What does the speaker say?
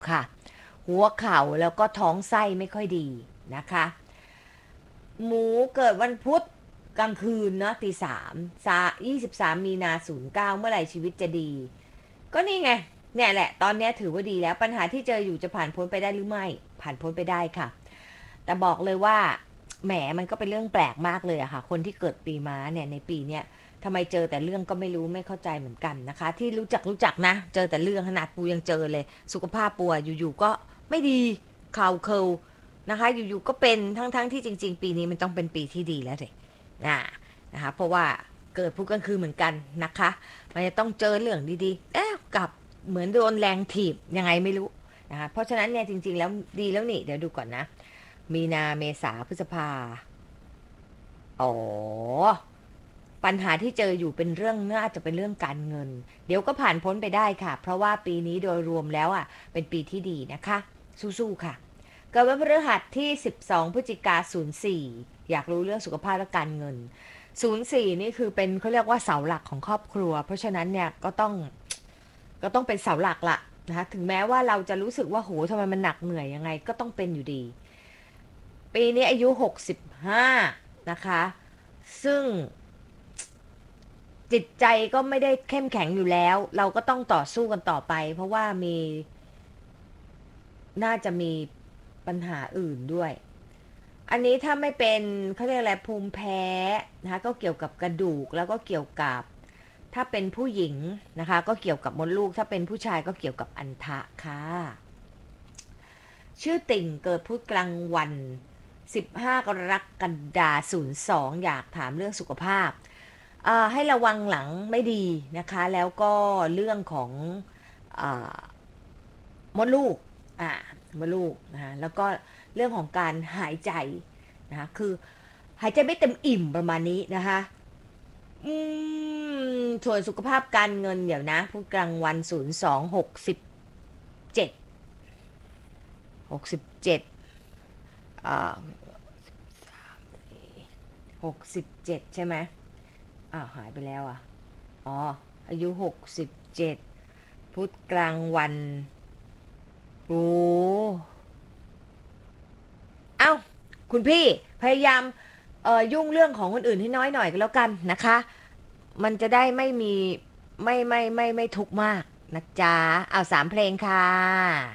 ค่ะหัวเข่าแล้วก็ท้องไส้ไม่ค่อยดีนะคะหมูเกิดวันพุธกลางคืนเนาะตี 3 23 มีนา 09เมื่อไหร่ชีวิตจะดีก็นี่ไงเนี่ยแหละตอนนี้ถือว่าดีแล้วปัญหาที่เจออยู่จะผ่านพ้นไปได้หรือไม่ผ่านพ้นไปได้ค่ะแต่บอกเลยว่าแหมมันก็เป็นเรื่องแปลกมากเลยอะค่ะคนที่เกิดปีม้าเนี่ยในปีเนี้ยทำไมเจอแต่เรื่องก็ไม่รู้ไม่เข้าใจเหมือนกันนะคะที่รู้จักนะเจอแต่เรื่องขนาดปูยังเจอเลยสุขภาพปัวอยู่ๆก็ไม่ดีเข่าเคิลนะคะอยู่ๆก็เป็นทั้งที่จริงๆปีนี้มันต้องเป็นปีที่ดีแล้วเลยนะนะคะเพราะว่าเกิดพุธกลางคืนเหมือนกันนะคะมันจะต้องเจอเรื่องดีๆกับเหมือนโดนแรงถีบยังไงไม่รู้นะคะเพราะฉะนั้นเนี่ยจริงๆแล้วดีแล้วนี่เดี๋ยวดูก่อนนะมีนาเมษาพฤษภาอ๋อปัญหาที่เจออยู่เป็นเรื่องน่าจะเป็นเรื่องการเงินเดี๋ยวก็ผ่านพ้นไปได้ค่ะเพราะว่าปีนี้โดยรวมแล้วอ่ะเป็นปีที่ดีนะคะสู้ๆค่ะเกิดวันพฤหัสที่12พฤศจิกายน04อยากรู้เรื่องสุขภาพและการเงิน04นี่คือเป็นเขาเรียกว่าเสาหลักของครอบครัวเพราะฉะนั้นเนี่ยก็ต้องเป็นเสาหลักละนะคะถึงแม้ว่าเราจะรู้สึกว่าโหทำไมมันหนักเหนื่อยยังไงก็ต้องเป็นอยู่ดีปีนี้อายุ65นะคะซึ่งจิตใจก็ไม่ได้เข้มแข็งอยู่แล้วเราก็ต้องต่อสู้กันต่อไปเพราะว่าน่าจะมีปัญหาอื่นด้วยอันนี้ถ้าไม่เป็นเขาเรียกอะไรภูมิแพ้นะคะก็เกี่ยวกับกระดูกแล้วก็เกี่ยวกับถ้าเป็นผู้หญิงนะคะก็เกี่ยวกับมดลูกถ้าเป็นผู้ชายก็เกี่ยวกับอันทะค่ะชื่อติ่งเกิดพุธกลางวัน15กรกฎาคม02อยากถามเรื่องสุขภาพให้ระวังหลังไม่ดีนะคะแล้วก็เรื่องของอมดลูกอ่ามดลูกนะคะแล้วก็เรื่องของการหายใจนะคะคือหายใจไม่เต็มอิ่มประมาณนี้นะคะอืส่วนสุขภาพการเงินเดี๋ยวนะพูดกลางวัน0267อ่า67ใช่ไหมหายไปแล้วอ๋ออายุ67พุธกลางวันโอ้เอ้าคุณพี่พยายามยุ่งเรื่องของคนอื่นให้น้อยหน่อยก็แล้วกันนะคะมันจะได้ไม่มีไม่ทุกข์มากนะจ๊ะเอา3 เพลงค่ะ